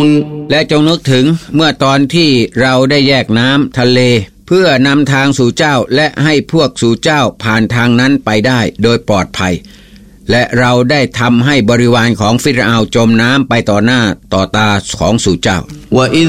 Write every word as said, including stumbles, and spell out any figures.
และจงนึกถึงเมื่อตอนที่เราได้แยกน้ำทะเลเพื่อนำทางสู่เจ้าและให้พวกสู่เจ้าผ่านทางนั้นไปได้โดยปลอดภัยและเราได้ทำให้บริวารของฟิรเอาจมน้ำไปต่อหน้าต่อตาของสู่เจ้า